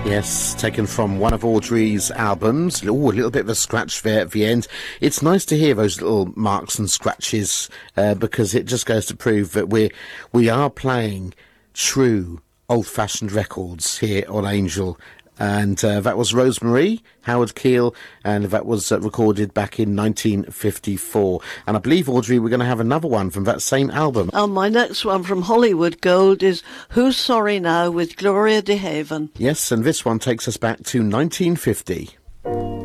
Yes, taken from one of Audrey's albums. Ooh, a little bit of a scratch there at the end. It's nice to hear those little marks and scratches because it just goes to prove that we are playing true old-fashioned records here on Angel. And that was Rosemary, Howard Keel, and that was recorded back in 1954. And I believe, Audrey, we're going to have another one from that same album. My next one from Hollywood Gold is Who's Sorry Now with Gloria DeHaven. Yes, and this one takes us back to 1950.